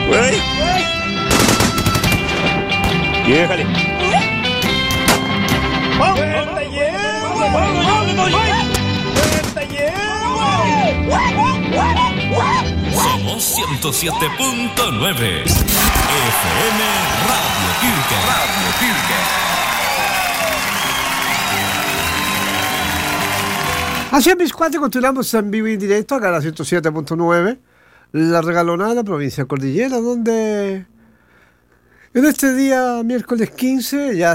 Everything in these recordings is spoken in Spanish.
Déjale. Somos 107.9 FM Radio Pirque. Así es, mis cuates, continuamos en vivo y en directo acá a la 107.9, la regalonada de la provincia de Cordillera, donde en este día, miércoles 15, ya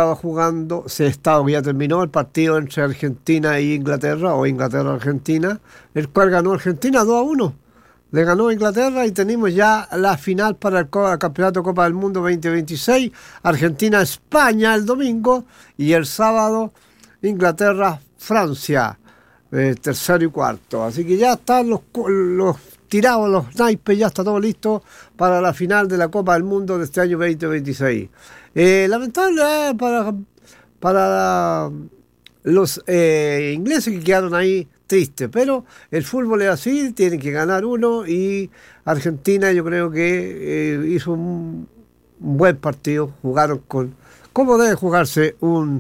ya terminó el partido entre Argentina e Inglaterra, o Inglaterra-Argentina, el cual ganó Argentina 2-1. Le ganó a Inglaterra y tenemos ya la final para el Campeonato Copa del Mundo 2026. Argentina-España el domingo y el sábado Inglaterra-Francia, tercero y cuarto. Así que ya están los tirados, los naipes, ya está todo listo para la final de la Copa del Mundo de este año 2026. Lamentable para los ingleses que quedaron ahí tristes, pero el fútbol es así, tienen que ganar uno y Argentina yo creo que hizo un buen partido, jugaron como debe jugarse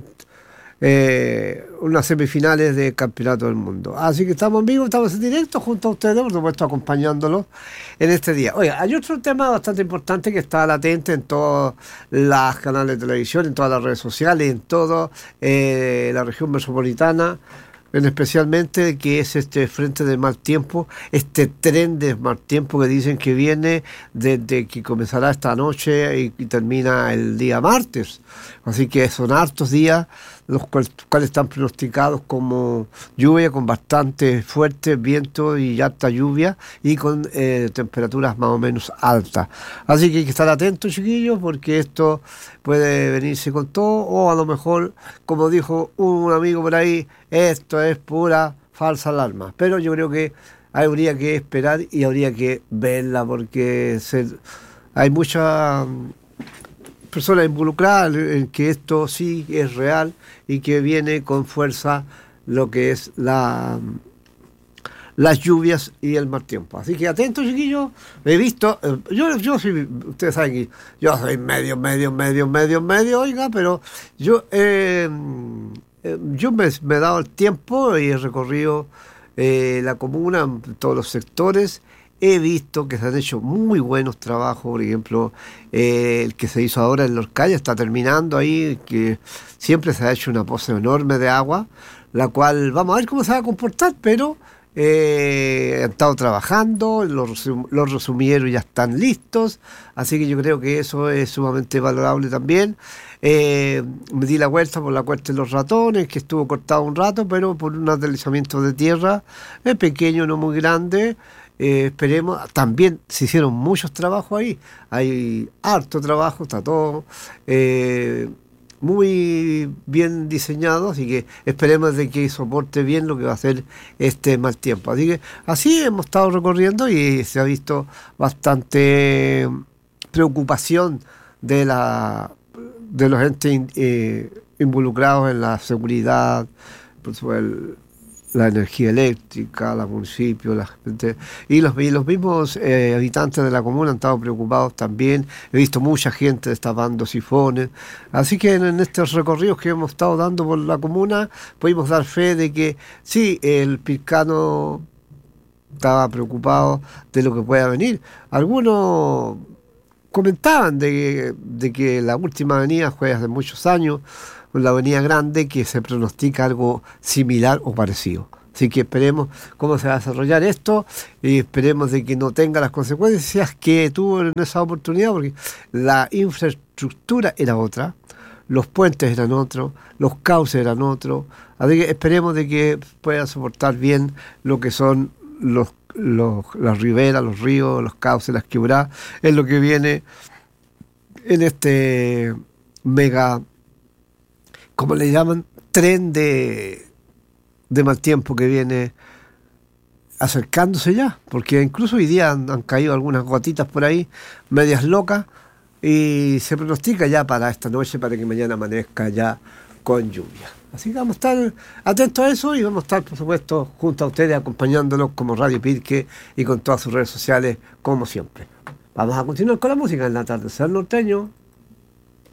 unas semifinales de Campeonato del Mundo. Así que estamos en vivo, estamos en directo junto a ustedes, por supuesto acompañándolos en este día. Oiga, hay otro tema bastante importante que está latente en todos los canales de televisión, en todas las redes sociales, en toda la región metropolitana, especialmente, que es este frente de mal tiempo, este tren de mal tiempo que dicen que viene desde que comenzará esta noche y termina el día martes. Así que son hartos días los cuales están pronosticados como lluvia, con bastante fuerte viento y alta lluvia, y con temperaturas más o menos altas. Así que hay que estar atentos, chiquillos, porque esto puede venirse con todo, o a lo mejor, como dijo un amigo por ahí, esto es pura falsa alarma. Pero yo creo que habría que esperar y habría que verla, porque hay muchas personas involucradas en que esto sí es real y que viene con fuerza lo que es las lluvias y el mal tiempo. Así que atentos, chiquillos. He visto, yo soy, ustedes saben que yo soy medio, oiga, pero yo me he dado el tiempo y he recorrido la comuna en todos los sectores. He visto que se han hecho muy buenos trabajos, por ejemplo, el que se hizo ahora en Lorcaya está terminando ahí, que siempre se ha hecho una poza enorme de agua, la cual vamos a ver cómo se va a comportar, pero han estado trabajando, los resumieros ya están listos, así que yo creo que eso es sumamente valorable también. Me di la vuelta por la Cuesta de los Ratones, que estuvo cortado un rato, pero por un deslizamiento de tierra, pequeño, no muy grande. Esperemos, también se hicieron muchos trabajos ahí, hay harto trabajo, está todo muy bien diseñado, así que esperemos de que soporte bien lo que va a ser este mal tiempo. Así que así hemos estado recorriendo y se ha visto bastante preocupación de los entes involucrados en la seguridad, por supuesto, la energía eléctrica, los municipios, la gente, y los mismos habitantes de la comuna han estado preocupados también. He visto mucha gente destapando sifones, así que en estos recorridos que hemos estado dando por la comuna pudimos dar fe de que sí, el pircano estaba preocupado de lo que pueda venir. Algunos comentaban de que la última avenida fue hace muchos años, la avenida Grande, que se pronostica algo similar o parecido. Así que esperemos cómo se va a desarrollar esto y esperemos de que no tenga las consecuencias que tuvo en esa oportunidad, porque la infraestructura era otra, los puentes eran otros, los cauces eran otros. Así que esperemos de que pueda soportar bien lo que son las riberas, los ríos, los cauces, las quebradas, es lo que viene en este mega, como le llaman, tren de mal tiempo que viene acercándose ya, porque incluso hoy día han caído algunas gotitas por ahí, medias locas, y se pronostica ya para esta noche, para que mañana amanezca ya con lluvia. Así que vamos a estar atentos a eso y vamos a estar, por supuesto, junto a ustedes, acompañándolos como Radio Pirque y con todas sus redes sociales, como siempre. Vamos a continuar con la música en el atardecer norteño.